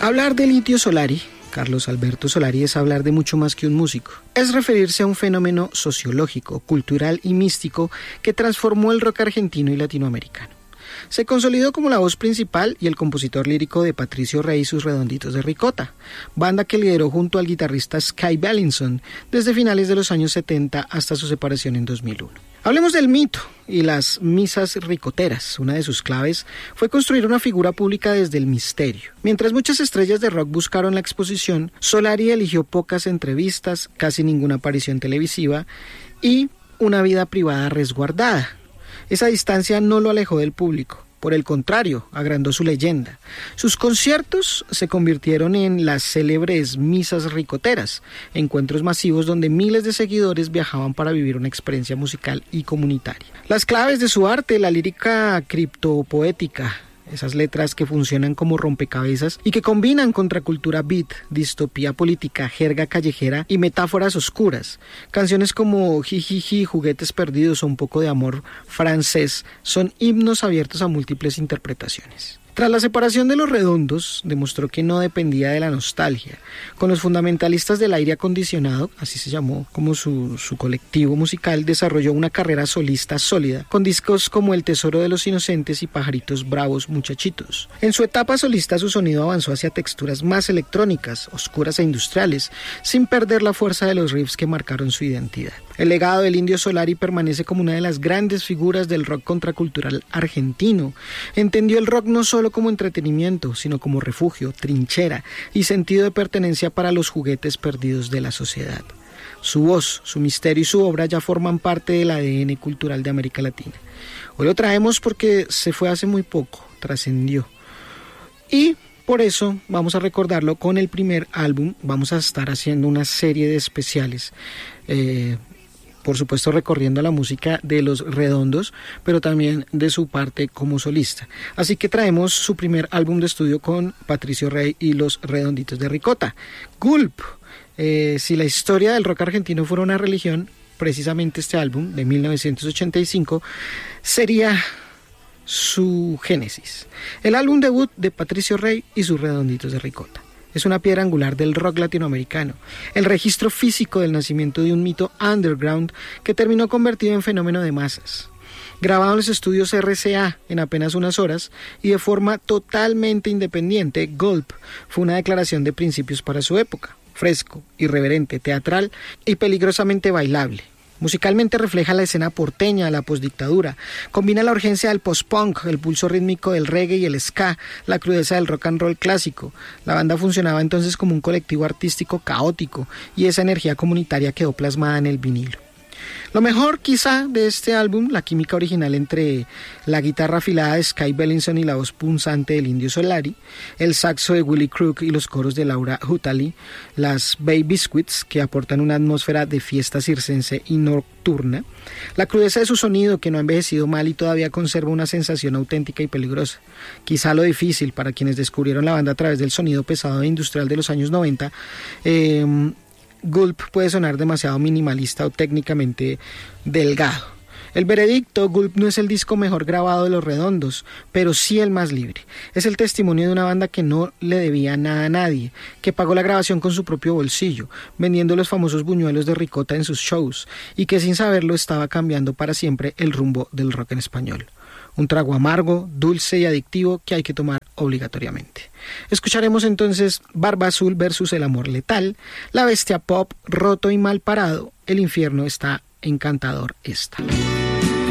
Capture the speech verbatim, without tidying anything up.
Hablar del Indio Solari, Carlos Alberto Solari, es hablar de mucho más que un músico. Es referirse a un fenómeno sociológico, cultural y místico que transformó el rock argentino y latinoamericano. Se consolidó como la voz principal y el compositor lírico de Patricio Rey y sus Redonditos de Ricota, banda que lideró junto al guitarrista Sky Bellinson desde finales de los años setenta hasta su separación en dos mil uno. Hablemos del mito y las misas ricoteras. Una de sus claves fue construir una figura pública desde el misterio. Mientras muchas estrellas de rock buscaron la exposición, Solari eligió pocas entrevistas, casi ninguna aparición televisiva y una vida privada resguardada. Esa distancia no lo alejó del público, por el contrario, agrandó su leyenda. Sus conciertos se convirtieron en las célebres misas ricoteras, encuentros masivos donde miles de seguidores viajaban para vivir una experiencia musical y comunitaria. Las claves de su arte, la lírica criptopoética, esas letras que funcionan como rompecabezas y que combinan contracultura beat, distopía política, jerga callejera y metáforas oscuras. Canciones como Jijiji, Juguetes Perdidos o Un Poco de Amor Francés son himnos abiertos a múltiples interpretaciones. Tras la separación de Los Redondos, demostró que no dependía de la nostalgia. Con los fundamentalistas del aire acondicionado, así se llamó como su, su colectivo musical, desarrolló una carrera solista sólida, con discos como El Tesoro de los Inocentes y Pajaritos Bravos Muchachitos. En su etapa solista, su sonido avanzó hacia texturas más electrónicas, oscuras e industriales, sin perder la fuerza de los riffs que marcaron su identidad. El legado del Indio Solari permanece como una de las grandes figuras del rock contracultural argentino. Entendió el rock no solo como entretenimiento, sino como refugio, trinchera y sentido de pertenencia para los juguetes perdidos de la sociedad. Su voz, su misterio y su obra ya forman parte del A D N cultural de América Latina. Hoy lo traemos porque se fue hace muy poco, trascendió. Y por eso vamos a recordarlo con el primer álbum. Vamos a estar haciendo una serie de especiales, eh, por supuesto recorriendo la música de Los Redondos, pero también de su parte como solista. Así que traemos su primer álbum de estudio con Patricio Rey y Los Redonditos de Ricota, Gulp. Eh, si la historia del rock argentino fuera una religión, precisamente este álbum de mil novecientos ochenta y cinco sería su génesis. El álbum debut de Patricio Rey y sus Redonditos de Ricota. Es una piedra angular del rock latinoamericano, el registro físico del nacimiento de un mito underground que terminó convertido en fenómeno de masas. Grabado en los estudios R C A en apenas unas horas y de forma totalmente independiente, Gulp fue una declaración de principios para su época, fresco, irreverente, teatral y peligrosamente bailable. Musicalmente refleja la escena porteña, la postdictadura, combina la urgencia del post-punk, el pulso rítmico del reggae y el ska, la crudeza del rock and roll clásico. La banda funcionaba entonces como un colectivo artístico caótico y esa energía comunitaria quedó plasmada en el vinilo. Lo mejor quizá de este álbum, la química original entre la guitarra afilada de Sky Bellinson y la voz punzante del Indio Solari, el saxo de Willie Crook y los coros de Laura Hutali, las Bay Biscuits que aportan una atmósfera de fiesta circense y nocturna, la crudeza de su sonido que no ha envejecido mal y todavía conserva una sensación auténtica y peligrosa. Quizá lo difícil para quienes descubrieron la banda a través del sonido pesado e industrial de los años noventa, eh, Gulp puede sonar demasiado minimalista o técnicamente delgado. El veredicto, Gulp no es el disco mejor grabado de Los Redondos, pero sí el más libre. Es el testimonio de una banda que no le debía nada a nadie, que pagó la grabación con su propio bolsillo, vendiendo los famosos buñuelos de ricota en sus shows, y que sin saberlo estaba cambiando para siempre el rumbo del rock en español. Un trago amargo, dulce y adictivo que hay que tomar obligatoriamente. Escucharemos entonces Barba Azul versus El Amor Letal, La Bestia Pop, Roto y Mal Parado, El Infierno está encantador esta.